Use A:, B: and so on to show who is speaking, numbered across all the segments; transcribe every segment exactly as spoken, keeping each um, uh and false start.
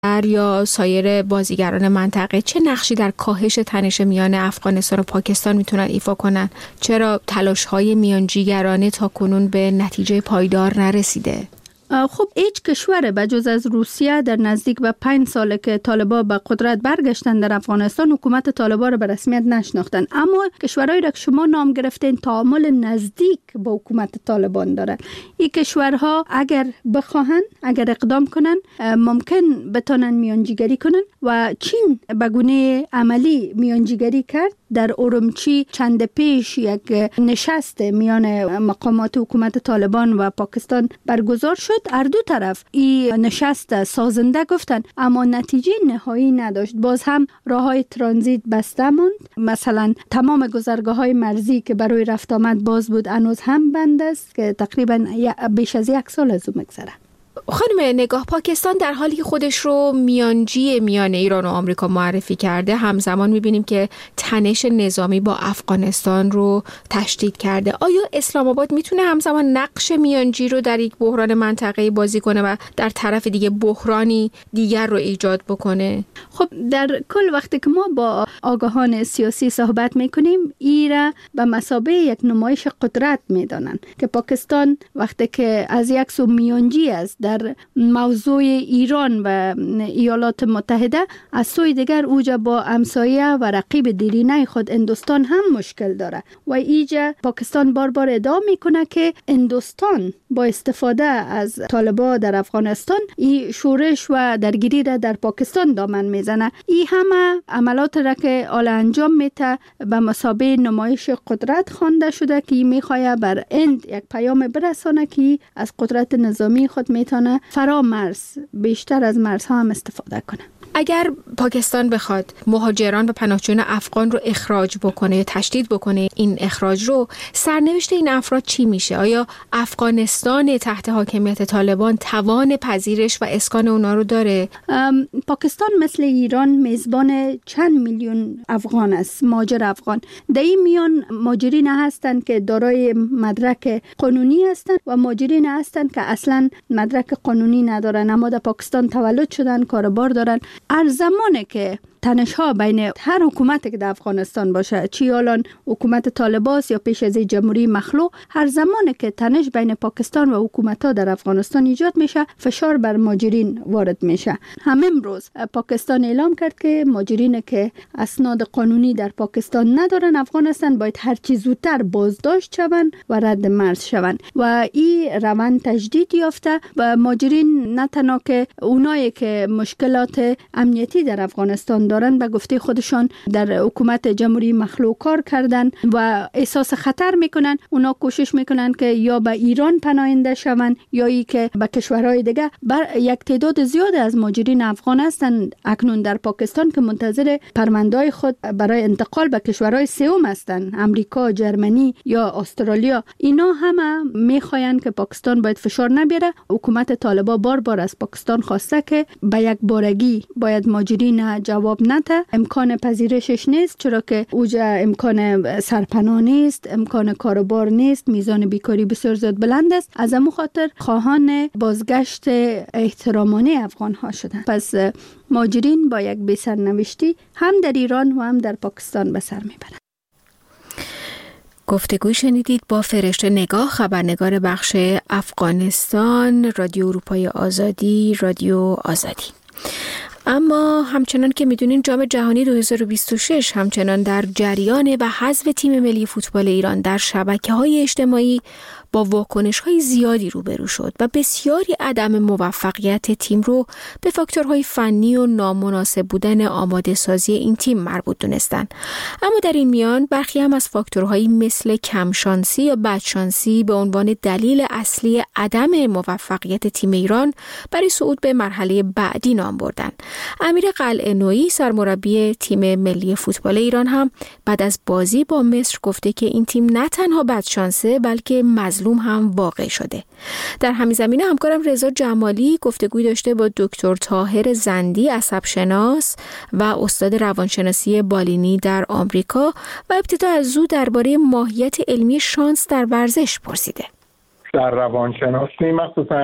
A: یا سایر بازیگران منطقه چه نقشی در کاهش تنش میان افغانستان و پاکستان میتونن ایفا کنن؟ چرا تلاش‌های میانجیگرانه تا کنون به نتیجه پایدار نرسیده؟
B: خب هیچ کشور بجز از روسیه در نزدیک به پنج ساله که طالبان به قدرت برگشتن در افغانستان حکومت طالبان را به رسمیت نشناختن، اما کشورهایی را که شما نام گرفتین تعامل نزدیک با حکومت طالبان دارن. این کشورها اگر بخواهن، اگر اقدام کنن، ممکن بتونن میانجیگری کنن و چین به گونه عملی میانجیگری کرد. در اورمچی چند پیش یک نشست میان مقامات حکومت طالبان و پاکستان برگزار شد. هر دو طرف این نشست سازنده گفتن، اما نتیجه نهایی نداشت. باز هم راههای ترانزیت بسته ماند. مثلا تمام گذرگاه‌های مرزی که برای رفت آمد باز بود هنوز هم بند است که تقریبا بیش از یک سال از اون میگذره.
A: خانم نگاه، پاکستان در حالی که خودش رو میانجی میان ایران و آمریکا معرفی کرده، همزمان میبینیم که تنش نظامی با افغانستان رو تشدید کرده. آیا اسلام آباد میتونه همزمان نقش میانجی رو در یک بحران منطقه‌ای بازی کنه و در طرف دیگه بحرانی دیگر رو ایجاد بکنه؟
B: خب در کل وقتی که ما با آگاهان سیاسی صحبت میکنیم، ایرا به مثابه یک نمایش قدرت میدانن که پاکستان وقتی که از یک سو میانجی است در موضوع ایران و ایالات متحده، از سوی دیگر اوجا با همسایه و رقیب دیرینه خود هندوستان هم مشکل داره و ایجا پاکستان بار بار ادعا میکنه که هندوستان با استفاده از طالبان در افغانستان این شورش و درگیری را در پاکستان دامن میزنه. این همه عملات را که آل انجام میته به مثابه نمایش قدرت خوانده شده که میخواه بر هند یک پیام برسانه که از قدرت نظامی خود میتونه فرا مرز، بیشتر از مرزها هم استفاده کنه.
A: اگر پاکستان بخواد مهاجران و پناهجویان افغان رو اخراج بکنه یا تشدید بکنه این اخراج رو، سرنوشت این افراد چی میشه؟ آیا افغانستان تحت حاکمیت طالبان توان پذیرش و اسکان اونا رو داره؟
B: پاکستان مثل ایران میزبان چند میلیون افغان است، مهاجر افغان. در این میان مهاجرین هستند که دارای مدرک قانونی هستند و مهاجرین هستند که اصلا مدرک قانونی ندارن اما در پاکستان تولد شدن، کاربار دارن. هر زمانه که تنش ها بین هر حکومتی که در افغانستان باشه، چی الان حکومت طالبان یا پیش از جمهوری مخلوع، هر زمانه که تنش بین پاکستان و حکومت ها در افغانستان ایجاد میشه، فشار بر مهاجرین وارد میشه. هم امروز پاکستان اعلام کرد که مهاجرین که اسناد قانونی در پاکستان ندارن افغانستان باید هر چی زودتر بازداشت شوند و رد مرز شوند و این روند تجدید یافته و مهاجرین نه تنها که اونایی که مشکلات امنیتی در افغانستان دارن به گفته خودشان در حکومت جمهوری مخلوع کار کردن و احساس خطر میکنن، اونا کوشش میکنن که یا به ایران پناهنده شوند یا ای که به کشورهای دیگه. بر یک تعداد زیاد از مهاجرین افغان هستند اکنون در پاکستان که منتظر پرونده‌های خود برای انتقال به کشورهای سوم هستند، امریکا، جرمنی یا استرالیا. اینا همه میخواین که پاکستان باید فشار نبیاره. حکومت طالبان بار بار از پاکستان خواسته که به یک بارگی باید مهاجرین جواب نده، امکان پذیرشش نیست، چرا که اوجا امکان سرپناه نیست، امکان کاروبار نیست، میزان بیکاری بسیار زیاد بلند است. از همون خاطر خواهان بازگشت احترامانه افغان ها شدند. پس مهاجرین با یک بی سرنوشتی هم در ایران و هم در پاکستان به سر میبرند.
A: گفتگوی شنیدید با فرشته نگاه، خبرنگار بخش افغانستان، رادیو اروپای آزادی، رادیو آزادی. اما همچنان که میدونین جام جهانی دو هزار و بیست و شش همچنان در جریان و حذف تیم ملی فوتبال ایران در شبکه‌های اجتماعی با واکنش‌های زیادی روبرو شد و بسیاری عدم موفقیت تیم رو به فاکتورهای فنی و نامناسب بودن آماده سازی این تیم مربوط دونستن. اما در این میان برخی هم از فاکتورهایی مثل کمشانسی یا بدشانسی به عنوان دلیل اصلی عدم موفقیت تیم ایران برای صعود به مرحله بعدی نام بردن. امیر قلعه‌نویی سرمربی تیم ملی فوتبال ایران هم بعد از بازی با مصر گفته که این تیم نه تنها بدشانسه بلکه مظلوم هم واقع شده. در همین زمینه همکارم رضا جمالی گفتگوی داشته با دکتر طاهر زندی، عصبشناس و استاد روانشناسی بالینی در آمریکا و ابتدا از او درباره ماهیت علمی شانس در ورزش پرسیده.
C: در روانشناسی مخصوصاً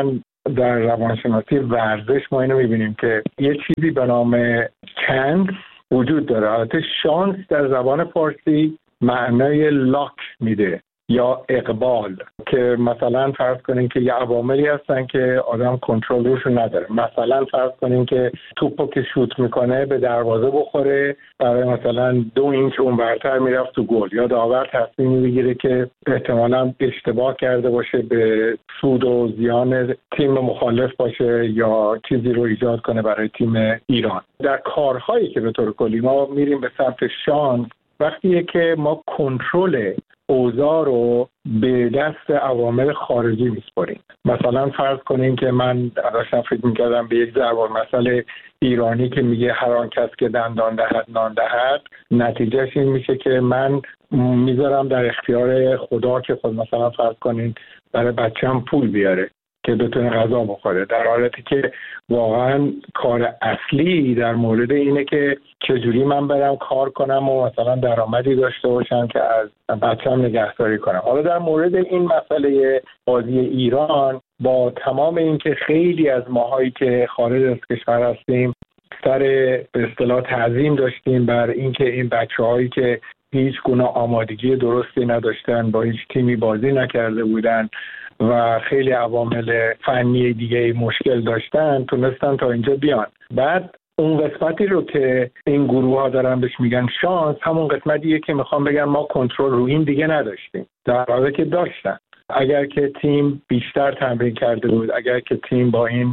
C: در روانشناسی ورزش ما اینو میبینیم که یه چیزی به نام چانس وجود داره. البته شانس در زبان فارسی معنای لاک میده یا اقبال، که مثلا فرض کنین که یه عواملی هستن که آدم کنترل روشون نداره. مثلا فرض کنین که توپو که شوت میکنه به دروازه بخوره، برای مثلا دو اینچ اونورتر میرفت تو گل، یا داور تصمیم میگیره که احتمالاً اشتباه کرده باشه به سود و زیان تیم مخالف باشه یا چیزی رو ایجاد کنه برای تیم ایران. در کارهایی که به طور کلی ما میریم به سمت شانس، وقتیه که ما کنترل اوضاع رو به دست عوامل خارجی میسپاریم. مثلا فرض کنین که من داشتم فکر میکردم به یک ضرب المثل ایرانی که میگه هر آن کس که دندان دهد نان دهد، نتیجهش این میشه که من میذارم در اختیار خدا که خود مثلا فرض کنین برای بچه‌م پول بیاره که بتونه غذا بخوره، در حالتی که واقعا کار اصلی در مورد اینه که چجوری من برم کار کنم و مثلا درآمدی داشته باشم که از بچه‌م نگهداری کنم. حالا در مورد این مسئله بازی ایران، با تمام این که خیلی از ماهایی که خارج از کشور هستیم سر به اصطلاح تعظیم داشتیم بر اینکه این بچه‌هایی که هیچ گونه آمادگی درستی نداشتن، با هیچ تیمی بازی نکرده بودن و خیلی عوامل فنی دیگه مشکل داشتن، تونستن تا اینجا بیان. بعد اون قسمتی رو که این گروه ها دارن بهش میگن شانس، همون قسمتیه که میخوام بگم ما کنترل رو این دیگه نداشتیم، در حالی که داشتن. اگر که تیم بیشتر تمرین کرده بود، اگر که تیم با این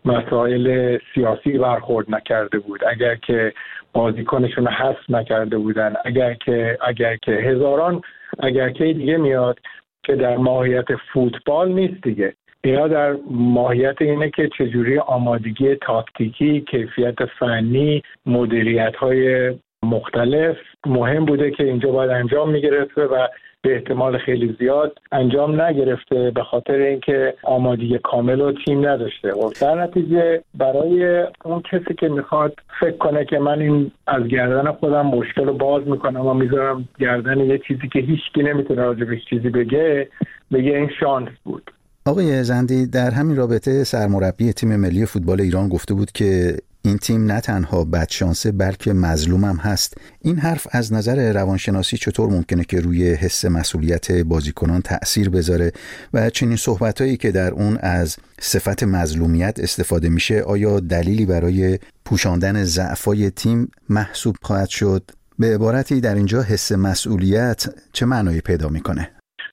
C: مسائل سیاسی برخورد نکرده بود، اگر که بازیکنشون رو حذف نکرده بودن، اگر که اگر که هزاران اگر که دیگه میاد که در ماهیت فوتبال نیست دیگه. اینا در ماهیت اینه که چجوری آمادگی تاکتیکی، کیفیت فنی، مدیریت‌های مختلف مهم بوده که اینجا باید انجام می‌گرفته و به احتمال خیلی زیاد انجام نگرفته به خاطر اینکه آمادگی کامل و تیم نداشته. و در نتیجه برای اون کسی که میخواد فکر کنه که من این از گردن خودم مشکل رو باز میکنم و میذارم گردن یه چیزی که هیچکی نمیتونه راجبش چیزی بگه، بگه این شانس بود.
D: آقای زندی، در همین رابطه سرمربی تیم ملی فوتبال ایران گفته بود که این تیم نه تنها بدشانسه بلکه مظلوم هم هست. این حرف از نظر روانشناسی چطور ممکنه که روی حس مسئولیت بازیکنان تأثیر بذاره و چنین صحبتایی که در اون از صفت مظلومیت استفاده میشه، آیا دلیلی برای پوشاندن ضعف‌های تیم محسوب خواهد شد؟ به عبارتی در اینجا حس مسئولیت چه معنایی پیدا میکنه؟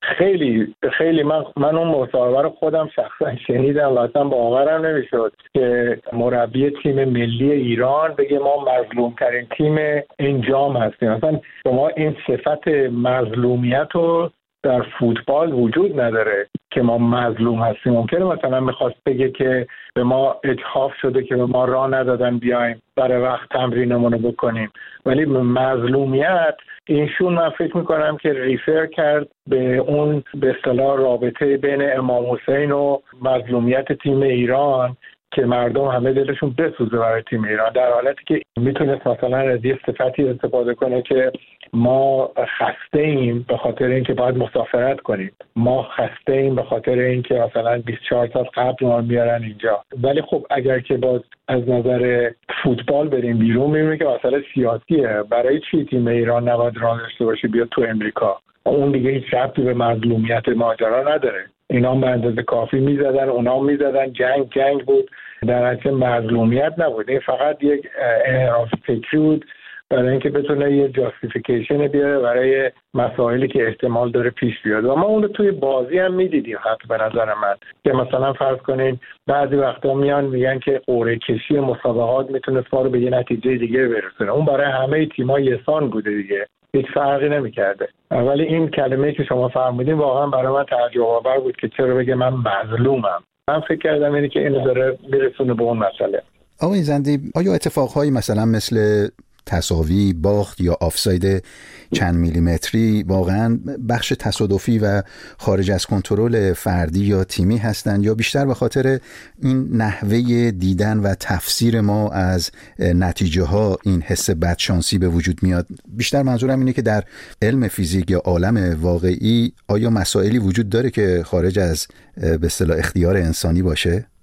C: خیلی خیلی من من اون مصاحبه رو خودم شخصا شنیدم و اصلا باورم نمیشد که مربی تیم ملی ایران بگه ما مظلوم ترین تیم این جام هستیم. اصلا شما این صفت مظلومیت رو در فوتبال وجود نداره که ما مظلوم هستیم. ممکنه مثلا میخواست بگه که به ما اجحاف شده که به ما راه ندادن بیایم برای وقت تمرینمون رو بکنیم، ولی مظلومیت اینشون من فکر میکنم که ریفر کرد به اون به اصطلاح رابطه بین امام حسین و مظلومیت تیم ایران که مردم همه دلشون بسوزه برای تیم ایران، در حالتی که میتونست مثلا از یه صفتی استفاده کنه که ما خسته ایم به خاطر اینکه باید مسافرت کنیم، ما خسته ایم به خاطر اینکه مثلا بیست و چهار ساعت قبل ما میارن اینجا. ولی خب اگر که باز از نظر فوتبال بریم بیرون، میبینیم که مسئله سیاسیه. برای چی تیم ایران نباید راه داشته باشه بیاد تو امریکا؟ اون دیگه هیچ ربطی به مظلومیت ماجرا نداره. اینا به اندازه کافی میزدن، اونا میزدن، جنگ جنگ بود، در نتیجه مظلومیت نبود. این فقط یک انحراف فکری بود برای اینکه بتونه یه جاستیفیکیشن بیاره برای مسائلی که احتمال داره پیش بیاد. و ما اون رو توی بازی هم میدیدیم. حتی به نظر من که مثلا فرض کنین بعضی وقتا میان میگن که قرعه کشی مسابقات میتونه ما رو به یه نتیجه دیگه برسونه. اون برای همه تیم‌ها یکسان بوده دیگه، هیچ فرقی نمی‌کرده. ولی این کلمه‌ای که شما فرمودین واقعا برای من تعجب آور بود که چرا بگه من مظلومم. من فکر کردم اینه که اینو داره میرسونه به اون مسئله.
D: آقای زندی، آیا اتفاقهایی مثلا مثل تساوی، باخت یا آفساید چند میلیمتری واقعا بخش تصادفی و خارج از کنترل فردی یا تیمی هستند، یا بیشتر به خاطر این نحوه دیدن و تفسیر ما از نتیجه ها این حس بدشانسی به وجود میاد؟ بیشتر منظورم اینه که در علم فیزیک یا عالم واقعی آیا مسائلی وجود داره که خارج از به اصطلاح اختیار انسانی باشه؟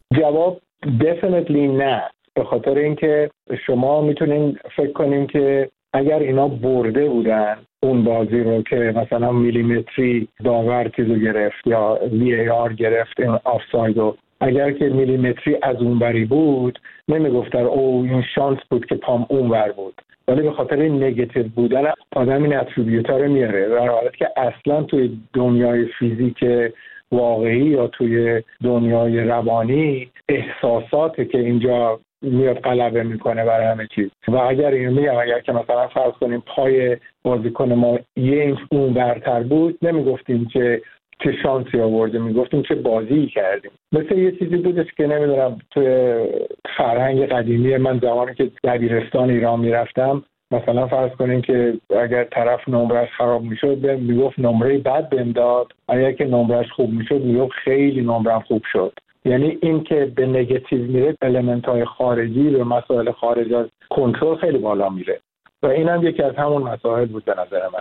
C: جواب definitely نه، به خاطر اینکه شما میتونین فکر کنین که اگر اینا برده بودن اون بازی رو که مثلا میلیمتری داور چیزو گرفت یا وی ای آر گرفت این آفساید رو، اگر که میلیمتری از اون بری بود نمیگفتن او این شانس بود که پام اون ور بود، ولی به خاطر این نگاتیو بودن آدم این اتریبیوتا رو میاره، در حالی که اصلا توی دنیای فیزیک واقعی یا توی دنیای روانی احساساته که اینجا میاد غلبه میکنه برای همه چیز. و اگر اینو میگم اگر که مثلا فرض کنیم پای بازیکن ما یه اینچ اون برتر بود نمیگفتیم که چه شانسی آورده، میگفتیم چه بازی کردیم. مثل یه چیزی بودش که نمیدونم توی فرهنگ قدیمی من زمانی که دبیرستان ایران میرفتم، مثلا فرض کنیم که اگر طرف نمرش خراب میشد میگفت نمره بد بهم داد، اگر که نمرش خوب میشد میگفت خیلی نمرم خوب شد. یعنی این که به نگاتیو میره، المنت های خارجی و مسائل خارج از کنترل خیلی بالا میره و این هم یکی از همون مسائل بود به نظر من.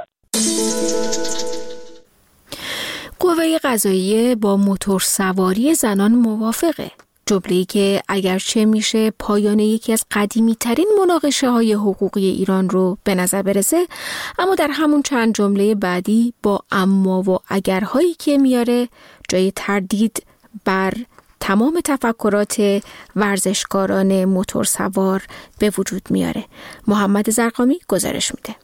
A: قوه قضاییه با موتور سواری زنان موافقه. جمله‌ای که اگرچه میشه پایان یکی از قدیمی ترین مناقشه های حقوقی ایران رو به نظر برسه، اما در همون چند جمله بعدی با اما و اگرهایی که میاره جای تردید بر تمام تفکرات ورزشکاران موتور سوار به وجود میاره. محمد زرقامی گزارش میده.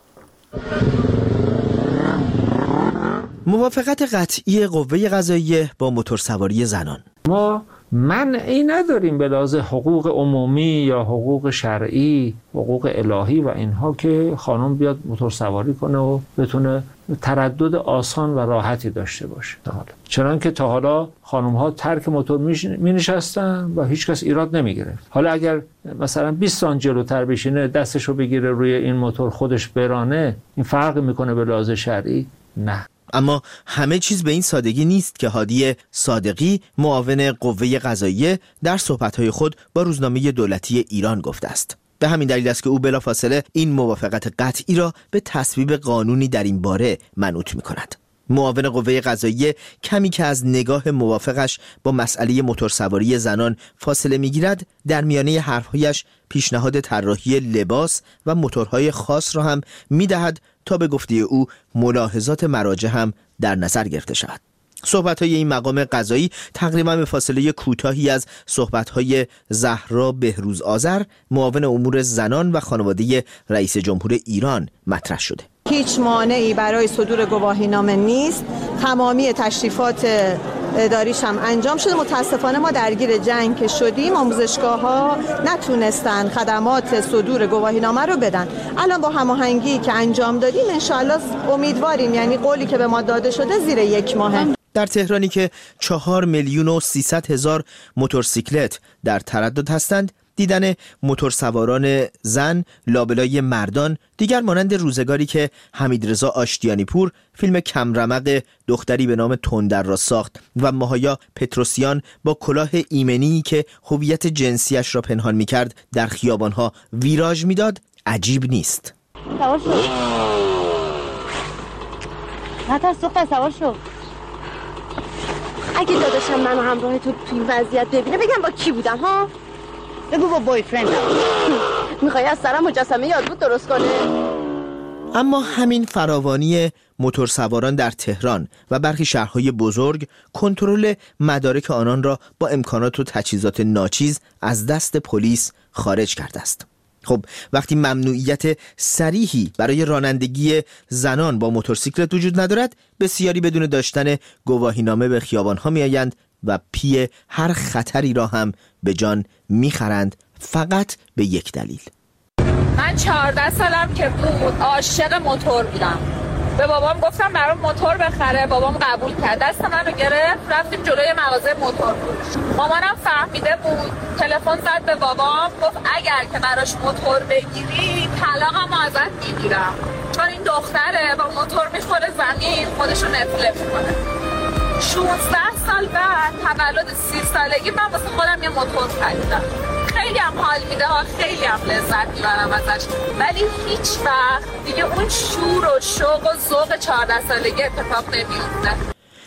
E: موافقت قطعی قوه قضاییه با موتور سواری زنان.
F: ما منعی نداریم به لحاظ حقوق عمومی یا حقوق شرعی، حقوق الهی و اینها که خانم بیاد موتور سواری کنه و بتونه تردد آسان و راحتی داشته باشه. تا حالا چنان که تا حالا خانم ها ترک موتور می نشستن و هیچ کس ایراد نمی گرفت. حالا اگر مثلا بیست سانت جلوتر بشینه دستشو بگیره روی این موتور خودش برانه، این فرق میکنه به لحاظ شرعی؟ نه.
E: اما همه چیز به این سادگی نیست که هادی صادقی معاون قوه قضاییه در صحبت‌های خود با روزنامه دولتی ایران گفته است. به همین دلیل است که او بلافاصله این موافقت قطعی را به تصویب قانونی در این باره منوط می‌کند. معاون قوه قضاییه کمی که از نگاه موافقش با مسئله موتورسواری زنان فاصله می‌گیرد، در میانه حرف‌هایش پیشنهاد طراحی لباس و موتورهای خاص را هم می‌دهد تا به گفته او ملاحظات مراجع هم در نظر گرفته شود. صحبت‌های این مقام قضایی تقریبا به فاصله کوتاهی از صحبت‌های زهرا بهروز آذر، معاون امور زنان و خانواده رئیس جمهور ایران مطرح شده.
G: هیچ مانعی برای صدور گواهینامه نیست. تمامی تشریفات اداریش هم انجام شده. متاسفانه ما درگیر جنگ که شدیم، آموزشگاه‌ها نتونستن خدمات صدور گواهینامه رو بدن. الان با هماهنگی که انجام دادیم انشالله امیدواریم، یعنی قولی که به ما داده شده زیر یک ماهه.
E: در تهرانی که چهار میلیون و سیصد هزار موتورسیکلت در تردد هستند، دیدن موتورسواران زن لابلای مردان دیگر مانند روزگاری که حمیدرضا آشتیانی پور فیلم کمرمق دختری به نام تندر را ساخت و ماهایا پتروسیان با کلاه ایمنی که هویت جنسیش را پنهان می‌کرد در خیابان‌ها ویراژ می‌داد عجیب نیست.
H: سوار شو. نترس دختر، سوار شو. اگه داداشم منو همراه تو توی وضعیت ببینه بگم با کی بودم ها؟ بگو با بای فرندم. میخوای از سرم مجسمه یادبود درست کنه؟
E: اما همین فراوانی موتورسواران در تهران و برخی شهرهای بزرگ کنترل مدارک آنان را با امکانات و تجهیزات ناچیز از دست پلیس خارج کرده است. خب وقتی ممنوعیت صریحی برای رانندگی زنان با موتورسیکلت وجود ندارد، بسیاری بدون داشتن گواهینامه به خیابان‌ها می‌آیند و پی هر خطری را هم به جان می‌خرند، فقط به یک دلیل.
I: من چهارده سالم که بود عاشق موتور بودم. به بابام گفتم برام موتور بخره، بابام قبول کرد، دست منو گرفت، رفتیم جلوی مغازه موتور فروش. مامانم فهمیده بود، تلفن زد به بابام گفت اگر که براش موتور بگیری طلاقمو ازت میگیرم، چون این دختره با موتور میخوره زمین خودشو نفله میکنه. شانزده سال بعد تولد سی سالگی من واسه خودم یه موتور خریدم. خیلی هم حال میده ها، خیلی هم لذت میبرم ازش، ولی هیچ وقت دیگه اون شور و شوق و ذوق چهارده سالگی اتفاق نمیفته.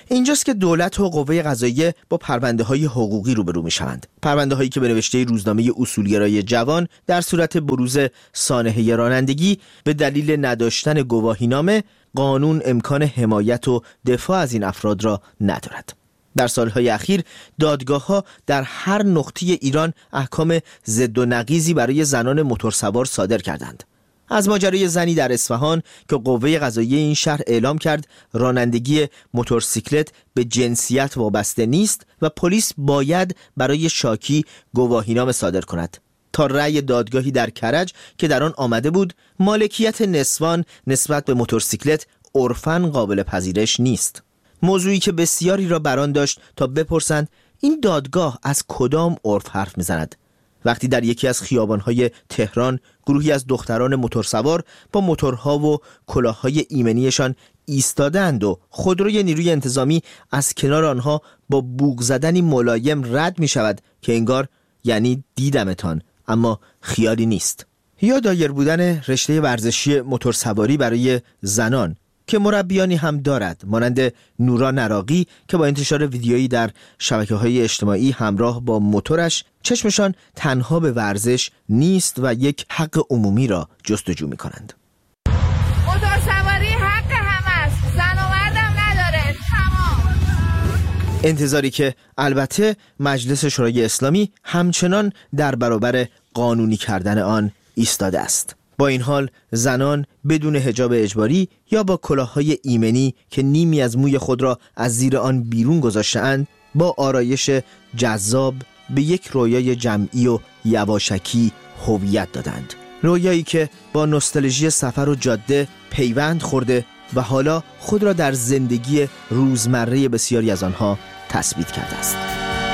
E: اینجاست که دولت و قوه قضاییه با پرونده‌های حقوقی روبرو می‌شوند. پرونده‌هایی که به نوشته روزنامه اصولگرای جوان در صورت بروز سانحه رانندگی به دلیل نداشتن گواهینامه قانون امکان حمایت و دفاع از این افراد را ندارد. در سالهای اخیر دادگاه‌ها در هر نقطه ایران احکام ضد و نقیضی برای زنان موتورسوار صادر کردند. از ماجرای زنی در اصفهان که قوه قضاییه این شهر اعلام کرد رانندگی موتورسیکلت به جنسیت وابسته نیست و پلیس باید برای شاکی گواهینامه صادر کند، تا رأی دادگاهی در کرج که در آن آمده بود مالکیت نسوان نسبت به موتورسیکلت عرفاً قابل پذیرش نیست. موضوعی که بسیاری را بران داشت تا بپرسند این دادگاه از کدام عرف حرف میزند، وقتی در یکی از خیابان‌های تهران گروهی از دختران موتورسوار با موتورها و کلاه‌های ایمنیشان ایستادند و خودروی نیروی انتظامی از کنار آنها با بوق زدنی ملایم رد می‌شود که انگار یعنی دیدمتان اما خیالی نیست. یا دایر بودن رشته ورزشی موتورسواری برای زنان که مربیانی هم دارد، مانند نورا نراقی که با انتشار ویدیویی در شبکه‌های اجتماعی همراه با موتورش چشمشان تنها به ورزش نیست و یک حق عمومی را جستجو می‌کنند.
I: موتورسواری حق همه است، زن و مردم نداره، تمام.
E: انتظاری که البته مجلس شورای اسلامی همچنان در برابر قانونی کردن آن ایستاده است. با این حال زنان بدون حجاب اجباری یا با کلاه‌های ایمنی که نیمی از موی خود را از زیر آن بیرون گذاشته‌اند با آرایش جذاب به یک رویای جمعی و یواشکی هویت دادند. رویایی که با نوستالژی سفر و جاده پیوند خورده و حالا خود را در زندگی روزمره بسیاری از آنها تثبیت کرده است.